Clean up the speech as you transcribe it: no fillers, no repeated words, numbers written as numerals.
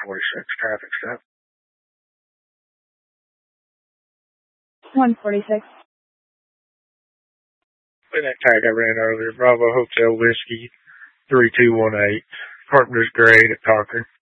146 traffic stop. 146. In that tag I ran earlier, Bravo Hotel Whiskey 3218, Carpenter's Grade at Cochran.